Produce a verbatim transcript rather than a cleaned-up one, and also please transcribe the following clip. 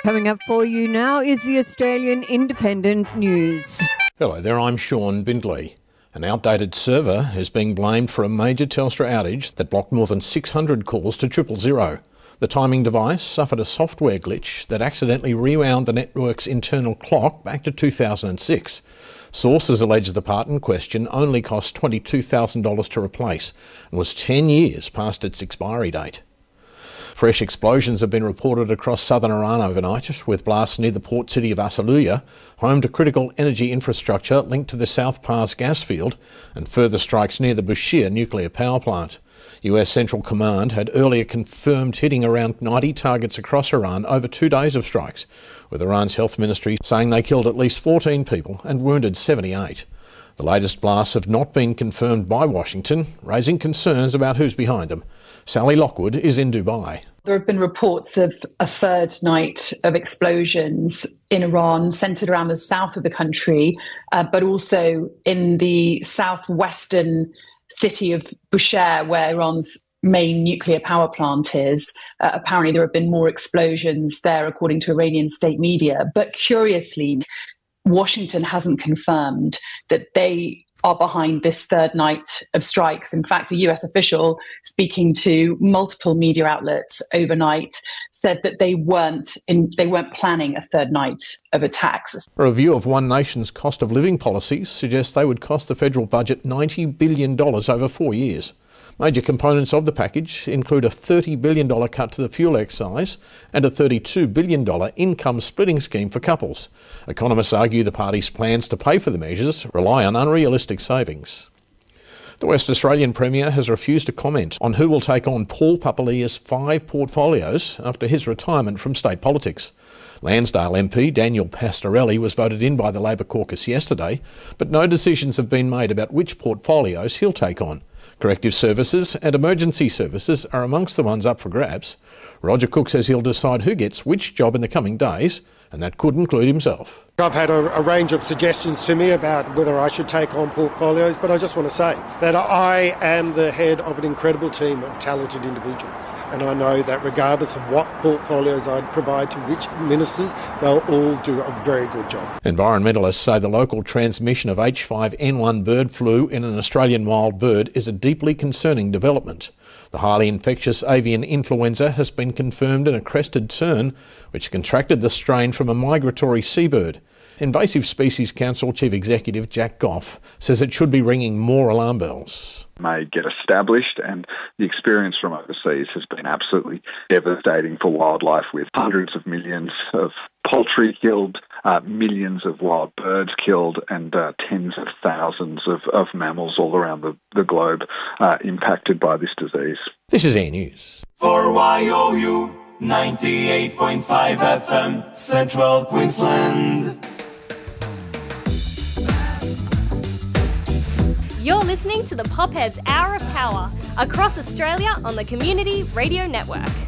Coming up for you now is the Australian Independent News. Hello there, I'm Sean Bindley. An outdated server is being blamed for a major Telstra outage that blocked more than six hundred calls to triple zero. The timing device suffered a software glitch that accidentally rewound the network's internal clock back to two thousand six. Sources allege the part in question only cost twenty-two thousand dollars to replace and was ten years past its expiry date. Fresh explosions have been reported across southern Iran overnight, with blasts near the port city of Asaluya, home to critical energy infrastructure linked to the South Pars gas field, and further strikes near the Bushehr nuclear power plant. U S Central Command had earlier confirmed hitting around ninety targets across Iran over two days of strikes, with Iran's health ministry saying they killed at least fourteen people and wounded seventy-eight. The latest blasts have not been confirmed by Washington, raising concerns about who's behind them. Sally Lockwood is in Dubai. There have been reports of a third night of explosions in Iran, centred around the south of the country, uh, but also in the southwestern city of Bushehr, where Iran's main nuclear power plant is. Uh, apparently there have been more explosions there, according to Iranian state media. But curiously, Washington hasn't confirmed that they are behind this third night of strikes. In fact, a U S official speaking to multiple media outlets overnight said that they weren't in, they weren't planning a third night of attacks. A review of One Nation's cost of living policies suggests they would cost the federal budget ninety billion dollars over four years. Major components of the package include a thirty billion dollars cut to the fuel excise and a thirty-two billion dollars income splitting scheme for couples. Economists argue the party's plans to pay for the measures rely on unrealistic savings. The West Australian Premier has refused to comment on who will take on Paul Papalia's five portfolios after his retirement from state politics. Lansdale M P Daniel Pastorelli was voted in by the Labor caucus yesterday, but no decisions have been made about which portfolios he'll take on. Corrective services and emergency services are amongst the ones up for grabs. Roger Cook says he'll decide who gets which job in the coming days, and that could include himself. I've had a, a range of suggestions to me about whether I should take on portfolios, but I just want to say that I am the head of an incredible team of talented individuals, and I know that regardless of what portfolios I provide to which ministers, they'll all do a very good job. Environmentalists say the local transmission of H five N one bird flu in an Australian wild bird is a deeply concerning development. The highly infectious avian influenza has been confirmed in a crested tern, which contracted the strain from a migratory seabird. Invasive Species Council Chief Executive Jack Goff says it should be ringing more alarm bells. May get established, and the experience from overseas has been absolutely devastating for wildlife, with hundreds of millions of poultry killed, uh, millions of wild birds killed, and uh, tens of thousands of, of mammals all around the, the globe uh, impacted by this disease. This is Air News. For Y O U ninety-eight point five F M, Central Queensland. You're listening to the Popheads Hour of Power across Australia on the Community Radio Network.